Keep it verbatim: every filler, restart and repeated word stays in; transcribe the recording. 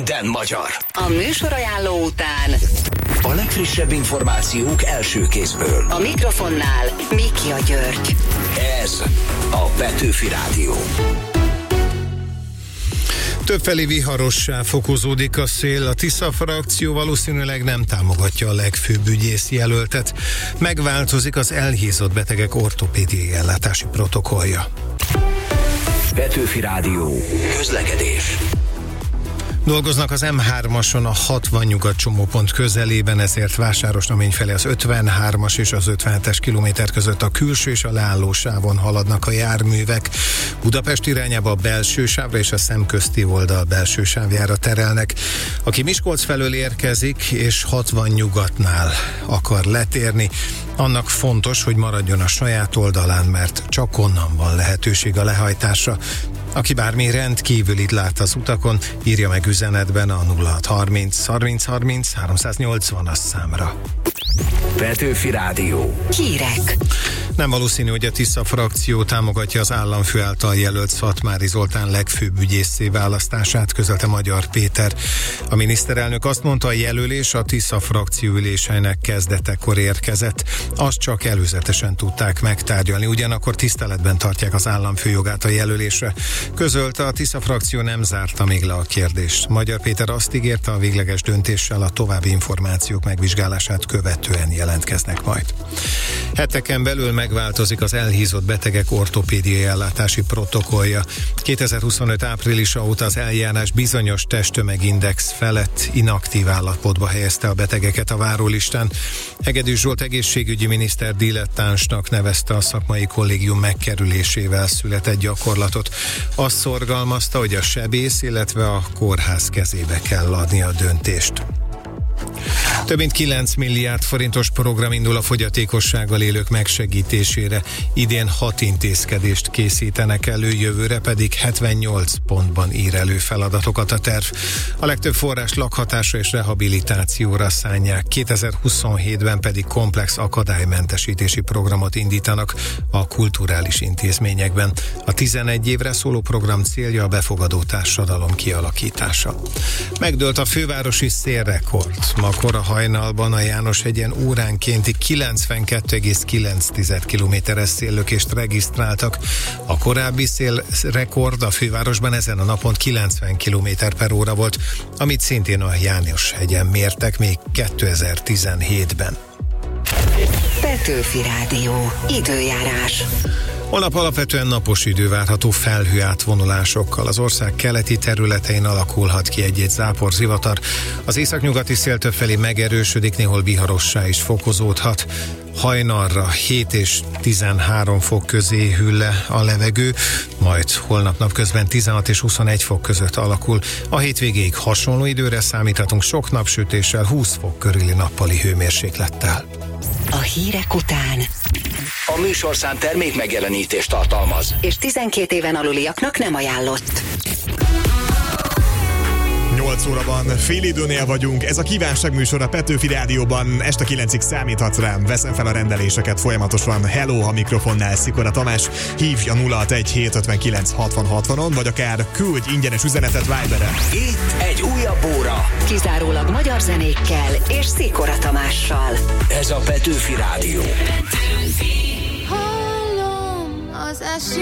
Minden magyar. A műsorajánló után a legfrissebb információk első kézből. A mikrofonnál Mikja György. Ez a Petőfi Rádió. Többfelé viharossá fokozódik a szél, a Tisza frakció valószínűleg nem támogatja a legfőbb ügyész jelöltet. Megváltozik az elhízott betegek ortopédiai ellátási protokollja. Petőfi Rádió. Közlekedés. Dolgoznak az em hármason a hatvan nyugat csomópont közelében, ezért Vásárosnamény felé az ötvenhármas és az ötvenhetes kilométer között a külső és a leálló sávon haladnak a járművek. Budapest irányába a belső sávra és a szemközti oldal belső sávjára terelnek. Aki Miskolc felől érkezik és hatvan nyugatnál akar letérni, annak fontos, hogy maradjon a saját oldalán, mert csak onnan van lehetőség a lehajtásra. Aki bármi rendkívülit lát az utakon, írja meg üzenetben a nulla hat harminc harminc harminc háromszáznyolcvanas számra. Petőfi Rádió. Hírek. Nem valószínű, hogy a Tisza frakció támogatja az államfő által jelölt Szatmári Zoltán legfőbb ügyésszé választását, közölte Magyar Péter. A miniszterelnök azt mondta, a jelölés a Tisza frakció üléseinek kezdetekor érkezett. Azt csak előzetesen tudták megtárgyalni, ugyanakkor tiszteletben tartják az államfő jogát a jelölésre. Közölte, a Tisza frakció nem zárta még le a kérdést. Magyar Péter azt ígérte, a végleges döntéssel a további információk megvizsgálását követően jelentkeznek majd. Heteken belül megváltozik az elhízott betegek ortopédiai ellátási protokollja. kétezer-huszonöt áprilisa óta az eljárás bizonyos testtömegindex felett inaktív állapotba helyezte a betegeket a várólistán. Hegedűs Zsolt egészségügyi miniszter dilettánsnak nevezte a szakmai kollégium megkerülésével született gyakorlatot. Azt szorgalmazta, hogy a sebész, illetve a kórház kezébe kell adni a döntést. Több mint kilenc milliárd forintos program indul a fogyatékossággal élők megsegítésére. Idén hat intézkedést készítenek elő, jövőre pedig hetvennyolc pontban ír elő feladatokat a terv. A legtöbb forrás lakhatásra és rehabilitációra szánják, kétezer-huszonhétben pedig komplex akadálymentesítési programot indítanak a kulturális intézményekben. A tizenegy évre szóló program célja a befogadó társadalom kialakítása. Megdőlt a fővárosi szélrekord. Ma kora hajnalban a Jánoshegyen óránkénti kilencvenkettő egész kilenc kilométeres széllökést regisztráltak. A korábbi szélrekord a fővárosban ezen a napon kilencven kilométer per óra volt, amit szintén a Jánoshegyen mértek még kétezer-tizenhétben. Petőfi Rádió. Időjárás. Holnap alapvetően napos idő várható felhő átvonulásokkal. Az ország keleti területein alakulhat ki egy-egy záporzivatar. Az északnyugati szél többfelé megerősödik, néhol viharossá is fokozódhat. Hajnalra hét és tizenhárom fok közé hűl le a levegő, majd holnap napközben tizenhat és huszonegy fok között alakul. A hétvégéig hasonló időre számíthatunk, sok napsütéssel, húsz fok körüli nappali hőmérséklettel. A hírek után A műsorszám termék megjelenítést tartalmaz, és tizenkét éven aluliaknak nem ajánlott. nyolc óraban fél időnél vagyunk, ez a kívánság műsor a Petőfi Rádióban, este kilencig számíthatsz rám, veszem fel a rendeléseket folyamatosan. Hello, a mikrofonnál Szikora Tamás, hívj a nulla hat egy hét ötvenkilenc hatvan hatvanon, vagy akár küldj ingyenes üzenetet Viberen. itt egy újabb óra, Kizárólag magyar zenékkel és Szikora Tamással. ez a Petőfi Rádió.